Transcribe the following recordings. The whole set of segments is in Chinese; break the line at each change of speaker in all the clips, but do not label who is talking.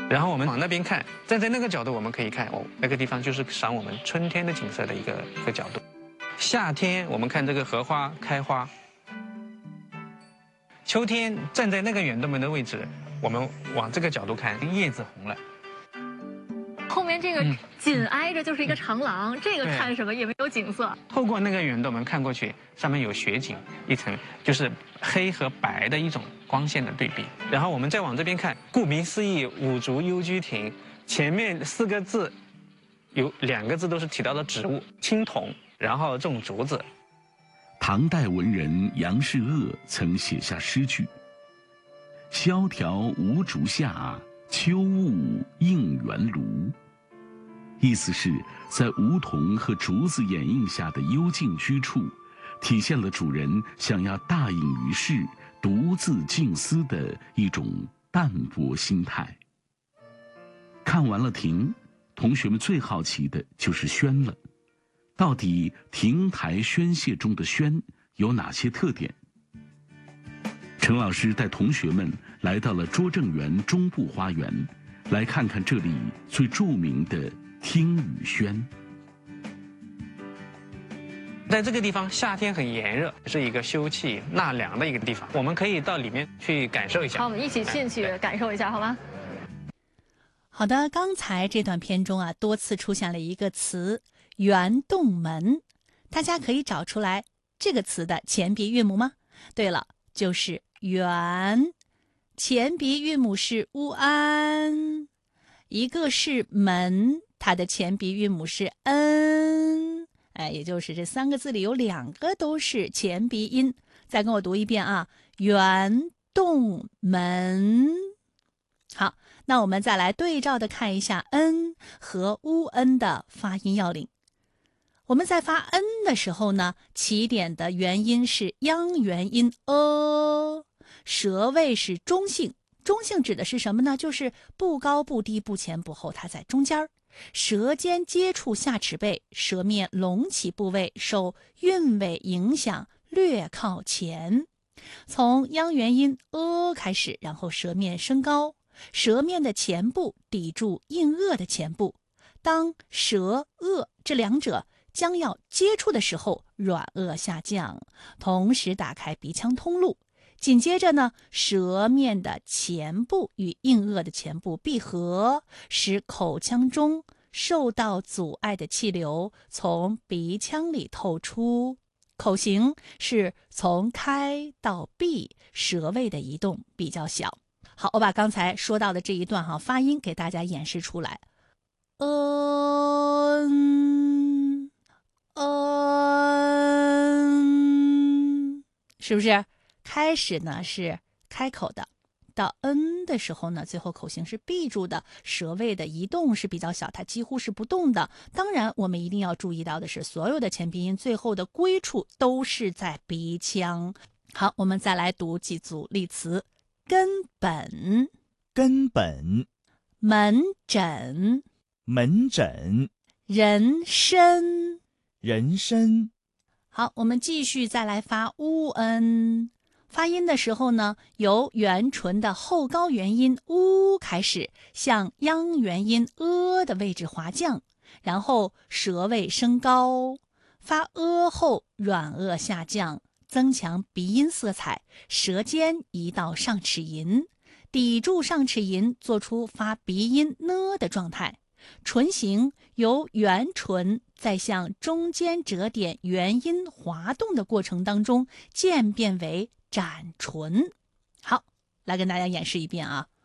然后我们往那边看，站在那个角度，我们可以看那个地方就是赏我们春天的景色的一个角度。夏天我们看这个荷花开花，秋天站在那个圆洞门的位置，我们往这个角度看，叶子红了。
后面这个紧挨着就是一个长廊，这个看什么也没有景色。
透过那个圆洞门看过去，上面有雪景一层，就是黑和白的一种光线的对比。然后我们再往这边看，顾名思义，五竹幽居亭，前面4个字，有2个字都是提到的植物，青桐，然后种竹子。
唐代文人杨士鄂曾写下诗句：“萧条无竹下，秋雾映园庐。”意思是在梧桐和竹子掩映下的幽静居处，体现了主人想要大隐于世、独自静思的一种淡泊心态。看完了亭，同学们最好奇的就是轩了。到底亭台轩榭中的轩有哪些特点？陈老师带同学们来到了拙政园中部花园，来看看这里最著名的听雨轩。
在这个地方，夏天很炎热，是一个休憩纳凉的一个地方。我们可以到里面去感受一下。
好，我们一起进去感受一下，好吗？
好的，刚才这段片中啊，多次出现了一个词“圆洞门”，大家可以找出来这个词的前鼻韵母吗？对了，就是“圆”，前鼻韵母是乌安，一个是“门”，它的前鼻韵母是恩，也就是这3个字里有2个都是前鼻音。再跟我读一遍啊，圆洞门。好，那我们再来对照的看一下恩和乌恩的发音要领。我们在发恩的时候呢，起点的元音是央元音舌位是中性。中性指的是什么呢？就是不高不低不前不后，它在中间。舌尖接触下齿背，舌面隆起部位受韵尾影响略靠前。从央元音开始，然后舌面升高，舌面的前部抵住硬腭的前部。当舌这2者将要接触的时候，软腭下降，同时打开鼻腔通路。紧接着呢，舌面的前部与硬腭的前部闭合，使口腔中受到阻碍的气流从鼻腔里透出。口型是从开到闭，舌位的移动比较小。好，我把刚才说到的这一段发音给大家演示出来。是不是？开始呢是开口的，到的时候呢，最后口型是闭住的，舌位的移动是比较小，它几乎是不动的。当然，我们一定要注意到的是，所有的前鼻音最后的归处都是在鼻腔。好，我们再来读几组例词：根本、
根本、
门诊、
门诊、
人参、
人参。
好，我们继续再来发乌恩。发音的时候呢，由元唇的后高元音乌开始，向央元音的位置滑降，然后舌位升高，发后软腭下降，增强鼻音色彩，舌尖移到上齿龈，抵住上齿龈，做出发鼻音呢的状态。唇形由元唇在向中间折点元音滑动的过程当中渐变为展唇。好，来跟大家演示一遍啊。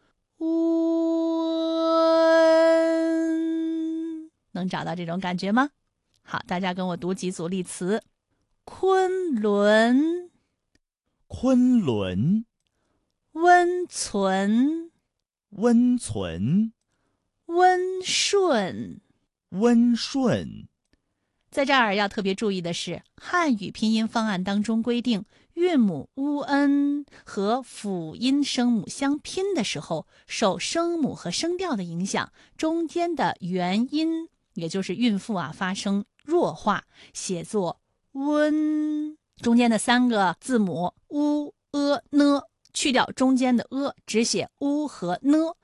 能找到这种感觉吗？好，大家跟我读几组例词：昆仑、
昆仑、
温存、
温存、
温顺、
温顺。
在这儿要特别注意的是，汉语拼音方案当中规定，韵母乌恩和辅音声母相拼的时候，受声母和声调的影响，中间的元音，也就是韵腹发声弱化，写作温。中间的3个字母乌、呢，去掉中间的只写乌和呢，